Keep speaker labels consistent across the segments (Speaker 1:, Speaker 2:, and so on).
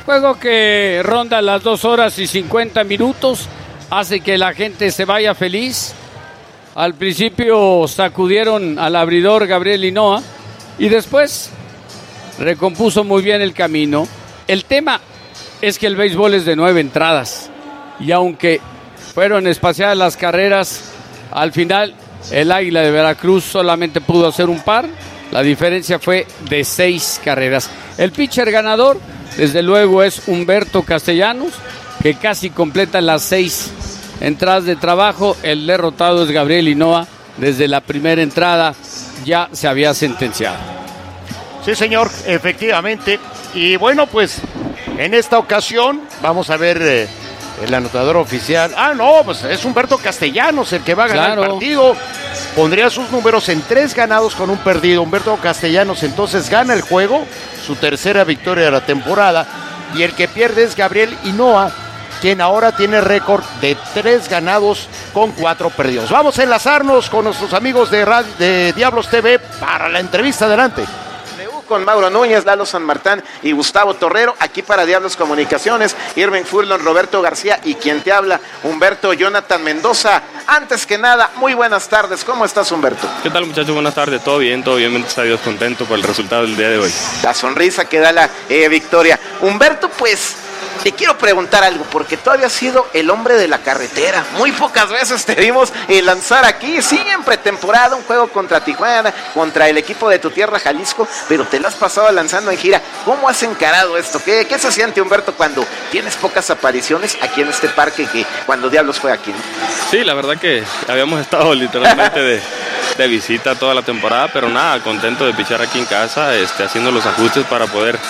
Speaker 1: Juego que ronda las 2 horas y 50 minutos, hace que la gente se vaya feliz. Al principio sacudieron al abridor Gabriel Hinoa y después recompuso muy bien el camino. El tema es que el béisbol es de 9 entradas y aunque fueron espaciadas las carreras, al final el Águila de Veracruz solamente pudo hacer un par. La diferencia fue de 6 carreras. El pitcher ganador, desde luego, es Humberto Castellanos, que casi completa las 6 entradas de trabajo. El derrotado es Gabriel Hinoa. Desde la primera entrada ya se había sentenciado.
Speaker 2: Sí, señor, efectivamente. Y bueno, pues en esta ocasión vamos a ver el anotador oficial. No, pues es Humberto Castellanos el que va a ganar el partido. Pondría sus números en 3 ganados con un perdido. Humberto Castellanos entonces gana el juego, su tercera victoria de la temporada. Y el que pierde es Gabriel Hinoa, quien ahora tiene récord de 3 ganados con 4 perdidos. Vamos a enlazarnos con nuestros amigos de Diablos TV para la entrevista. Adelante.
Speaker 3: Con Mauro Núñez, Lalo San Martín y Gustavo Torrero, aquí para Diablos Comunicaciones, Irving Furlon, Roberto García y quien te habla, Humberto Jonathan Mendoza. Antes que nada, muy buenas tardes, ¿cómo estás, Humberto?
Speaker 4: ¿Qué tal, muchachos? Buenas tardes, todo bien, gracias a Dios, contento por el resultado del día de hoy.
Speaker 3: La sonrisa que da la victoria. Humberto, pues te quiero preguntar algo, porque tú habías sido el hombre de la carretera. Muy pocas veces te vimos lanzar aquí, sí, en pretemporada, un juego contra Tijuana, contra el equipo de tu tierra, Jalisco, pero te lo has pasado lanzando en gira. ¿Cómo has encarado esto? ¿Qué se siente, Humberto, cuando tienes pocas apariciones aquí en este parque que cuando Diablos fue aquí, ¿no?
Speaker 4: Sí, la verdad que habíamos estado literalmente de visita toda la temporada, pero nada, contento de pichar aquí en casa, haciendo los ajustes para poder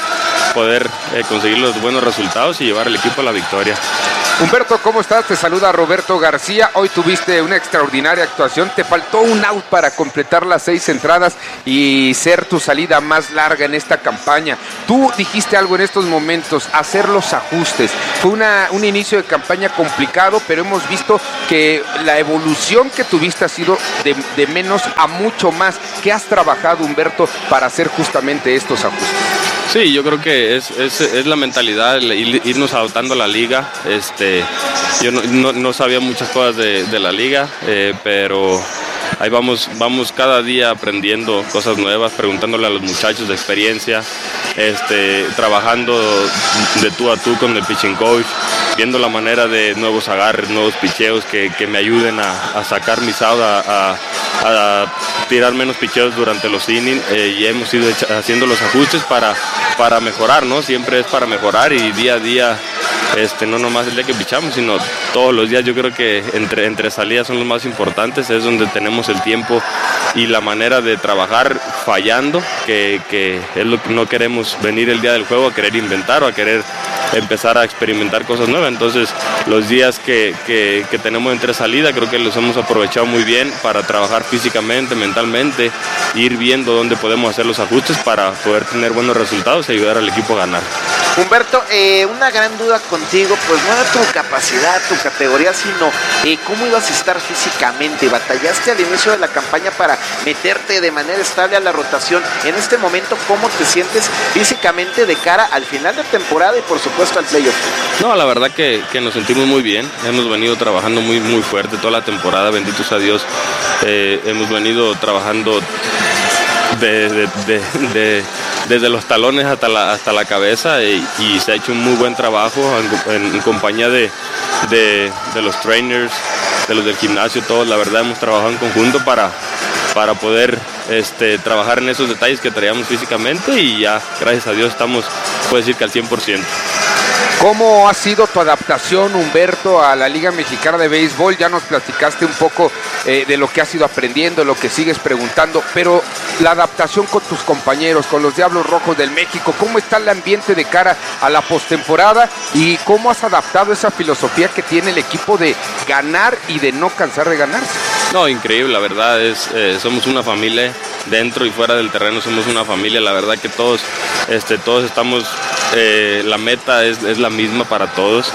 Speaker 4: conseguir los buenos resultados y llevar al equipo a la victoria.
Speaker 5: Humberto, ¿cómo estás? Te saluda Roberto García. Hoy tuviste una extraordinaria actuación. Te faltó un out para completar las 6 entradas y ser tu salida más larga en esta campaña. Tú dijiste algo en estos momentos, hacer los ajustes. Fue un inicio de campaña complicado, pero hemos visto que la evolución que tuviste ha sido de menos a mucho más. ¿Qué has trabajado, Humberto, para hacer justamente estos ajustes?
Speaker 4: Sí, yo creo que es la mentalidad, irnos adaptando a la liga. Yo no sabía muchas cosas de la liga, pero ahí vamos cada día aprendiendo cosas nuevas, preguntándole a los muchachos de experiencia, trabajando de tú a tú con el pitching coach, viendo la manera de nuevos agarres, nuevos picheos que me ayuden a sacar mis out, a tirar menos picheos durante los innings, y hemos ido haciendo los ajustes para mejorar, ¿no? Siempre es para mejorar y día a día, no nomás el día que pichamos, sino todos los días. Yo creo que entre salidas son los más importantes, es donde tenemos el tiempo y la manera de trabajar fallando, que es lo que no queremos venir el día del juego a querer inventar o a querer empezar a experimentar cosas nuevas. Entonces los días que tenemos entre salida creo que los hemos aprovechado muy bien para trabajar físicamente, mentalmente, ir viendo dónde podemos hacer los ajustes para poder tener buenos resultados y ayudar al equipo a ganar.
Speaker 3: Humberto, una gran duda contigo, pues no era tu capacidad, tu categoría, sino cómo ibas a estar físicamente. ¿Batallaste al inicio de la campaña para meterte de manera estable a la rotación? En este momento, ¿cómo te sientes físicamente de cara al final de temporada y por supuesto al playoff?
Speaker 4: No, la verdad que nos sentimos muy bien. Hemos venido trabajando muy, muy fuerte toda la temporada, benditos a Dios. Hemos venido trabajando desde los talones hasta la cabeza y se ha hecho un muy buen trabajo en compañía de los trainers, de los del gimnasio, todos. La verdad hemos trabajado en conjunto para poder trabajar en esos detalles que traíamos físicamente y ya, gracias a Dios, estamos, puedo decir que al 100%.
Speaker 5: ¿Cómo ha sido tu adaptación, Humberto, a la Liga Mexicana de Béisbol? Ya nos platicaste un poco de lo que has ido aprendiendo, lo que sigues preguntando, pero la adaptación con tus compañeros, con los Diablos Rojos del México, ¿cómo está el ambiente de cara a la postemporada y cómo has adaptado esa filosofía que tiene el equipo de ganar y de no cansar de ganarse?
Speaker 4: No, increíble, la verdad somos una familia, dentro y fuera del terreno somos una familia. La verdad que todos estamos, la meta es la misma para todos.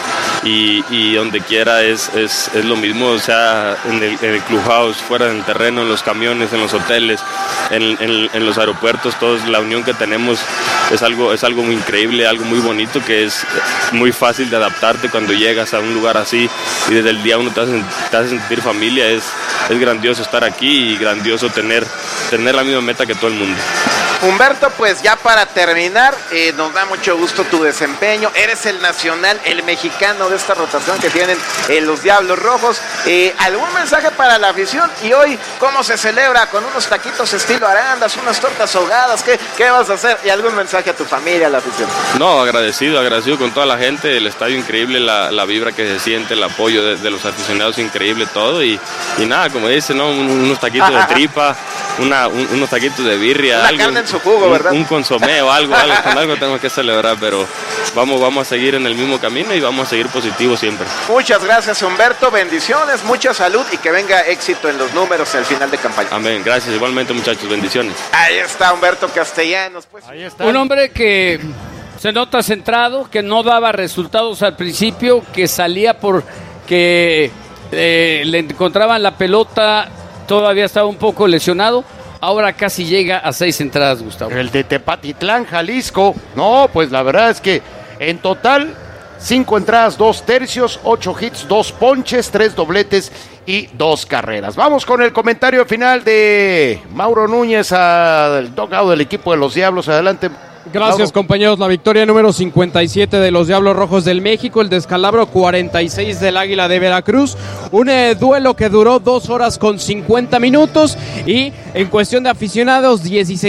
Speaker 4: y donde quiera es lo mismo, o sea, en el clubhouse, fuera del terreno, en los camiones, en los hoteles, en los aeropuertos, todos, la unión que tenemos es algo muy increíble, algo muy bonito, que es muy fácil de adaptarte cuando llegas a un lugar así y desde el día uno te hace sentir familia. Es grandioso estar aquí y grandioso tener la misma meta que todo el mundo.
Speaker 3: Humberto, pues ya para terminar, nos da mucho gusto tu desempeño. Eres el nacional, el mexicano de esta rotación que tienen los Diablos Rojos. ¿Algún mensaje para la afición? Y hoy, ¿cómo se celebra? ¿Con unos taquitos estilo Arandas, unas tortas ahogadas? ¿Qué vas a hacer? ¿Y algún mensaje a tu familia, a la afición?
Speaker 4: No, agradecido con toda la gente, el estadio increíble, la vibra que se siente, el apoyo de los aficionados increíble, todo. Y nada, como dice, ¿no? Unos taquitos de tripa, unos taquitos de birria.
Speaker 3: Una carne en su jugo, ¿verdad?
Speaker 4: Un consomé o algo, con algo tenemos que celebrar, pero vamos a seguir en el mismo camino y vamos a seguir positivos siempre.
Speaker 3: Muchas gracias, Humberto, bendiciones, mucha salud y que venga éxito en los números al final de campaña.
Speaker 4: Amén, gracias, igualmente muchachos, bendiciones.
Speaker 3: Ahí está Humberto Castellanos, pues.
Speaker 2: Ahí está.
Speaker 1: Un hombre que se nota centrado, que no daba resultados al principio, que salía porque le encontraban la pelota, todavía estaba un poco lesionado. Ahora casi llega a 6 entradas, Gustavo.
Speaker 2: El de Tepatitlán, Jalisco. No, pues la verdad es que en total 5 entradas, 2 tercios, 8 hits, 2 ponches, 3 dobletes y 2 carreras. Vamos con el comentario final de Mauro Núñez al dugout del equipo de los Diablos. Adelante.
Speaker 6: Gracias,
Speaker 2: Mauro.
Speaker 6: compañeros. La victoria número 57 de los Diablos Rojos del México, el descalabro 46 del Águila de Veracruz. Un duelo que duró 2 horas con 50 minutos y en cuestión de aficionados,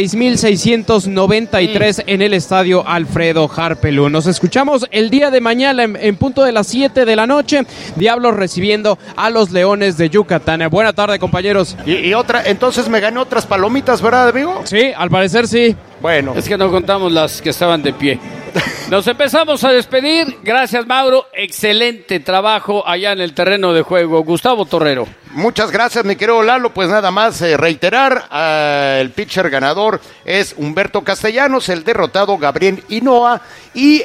Speaker 6: 16,693 en el estadio Alfredo Harpelú. Nos escuchamos el día de mañana en punto de las 7 de la noche. Diablos recibiendo a los Leones de Yucatán. Buena tarde, compañeros.
Speaker 2: Y otra, entonces me gané otras palomitas, ¿verdad, amigo?
Speaker 6: Sí, al parecer sí.
Speaker 2: Bueno.
Speaker 1: Es que no contamos las que estaban de pie. Nos empezamos a despedir. Gracias, Mauro. Excelente trabajo allá en el terreno de juego. Gustavo Torrero.
Speaker 2: Muchas gracias, mi querido Lalo. Pues nada más reiterar, el pitcher ganador es Humberto Castellanos, el derrotado Gabriel Hinoa y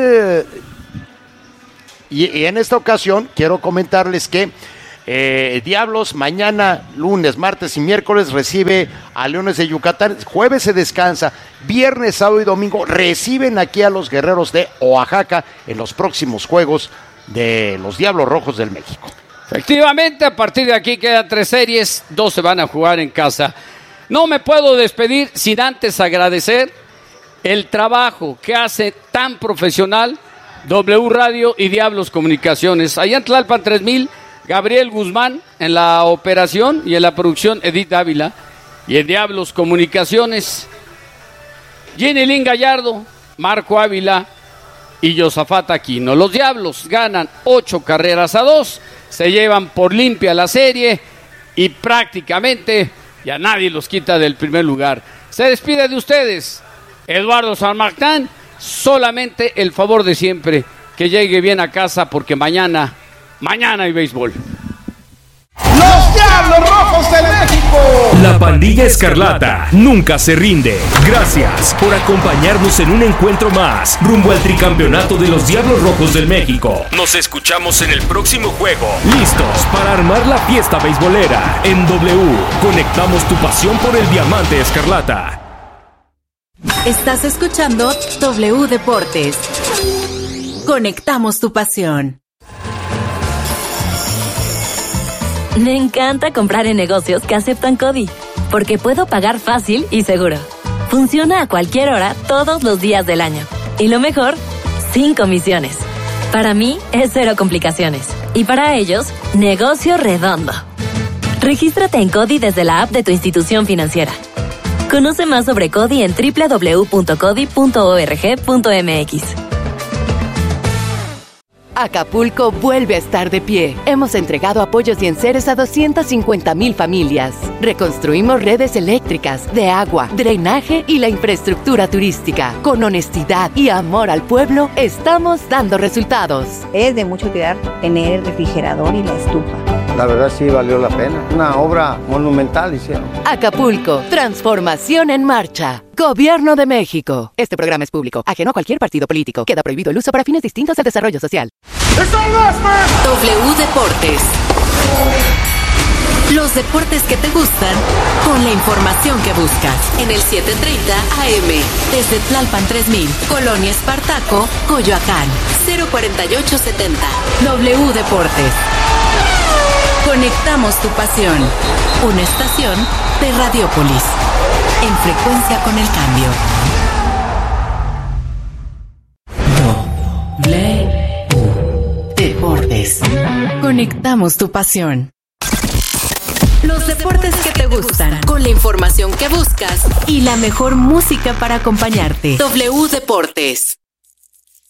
Speaker 2: en esta ocasión quiero comentarles que Diablos mañana, lunes, martes y miércoles recibe a Leones de Yucatán, jueves se descansa, viernes, sábado y domingo reciben aquí a los Guerreros de Oaxaca en los próximos juegos de los Diablos Rojos del México.
Speaker 1: Efectivamente, a partir de aquí quedan 3 series, 2 se van a jugar en casa. No me puedo despedir sin antes agradecer el trabajo que hace tan profesional W Radio y Diablos Comunicaciones. Allá en Tlalpan 3000, Gabriel Guzmán en la operación y en la producción Edith Ávila, y en Diablos Comunicaciones Jenny Lynn Gallardo, Marco Ávila y Yosafat Aquino. Los Diablos ganan 8-2, se llevan por limpia la serie y prácticamente ya nadie los quita del primer lugar. Se despide de ustedes Eduardo San Martín, solamente el favor de siempre, que llegue bien a casa porque mañana hay béisbol.
Speaker 7: ¡Los Diablos Rojos de México!
Speaker 8: La pandilla escarlata nunca se rinde. Gracias por acompañarnos en un encuentro más rumbo al tricampeonato de los Diablos Rojos del México. Nos escuchamos en el próximo juego. Listos para armar la fiesta beisbolera. En W, conectamos tu pasión por el diamante escarlata.
Speaker 9: Estás escuchando W Deportes. Conectamos tu pasión.
Speaker 10: Me encanta comprar en negocios que aceptan CODI, porque puedo pagar fácil y seguro. Funciona a cualquier hora, todos los días del año. Y lo mejor, sin comisiones. Para mí, es 0 complicaciones. Y para ellos, negocio redondo. Regístrate en CODI desde la app de tu institución financiera. Conoce más sobre CODI en www.codi.org.mx.
Speaker 11: Acapulco vuelve a estar de pie. Hemos entregado apoyos y enseres a 250,000 familias. Reconstruimos redes eléctricas, de agua, drenaje y la infraestructura turística. Con honestidad y amor al pueblo, estamos dando resultados.
Speaker 12: Es de mucha utilidad tener el refrigerador y la estufa.
Speaker 13: La verdad sí valió la pena. Una obra monumental hicieron.
Speaker 11: Acapulco, transformación en marcha. Gobierno de México. Este programa es público, ajeno a cualquier partido político. Queda prohibido el uso para fines distintos al desarrollo social.
Speaker 9: W Deportes. Los deportes que te gustan con la información que buscas. En el 730 AM. Desde Tlalpan 3000, Colonia Espartaco, Coyoacán. 04870. W Deportes. Conectamos tu pasión. Una estación de Radiopolis. En frecuencia con el cambio. W Deportes. Conectamos tu pasión. Los deportes que te gustan, con la información que buscas y la mejor música para acompañarte. W Deportes.